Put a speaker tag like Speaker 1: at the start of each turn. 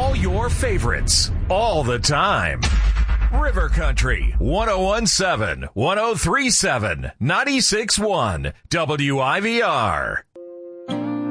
Speaker 1: All your favorites, all the time. River Country, 1017, 1037, 96.1, WIVR.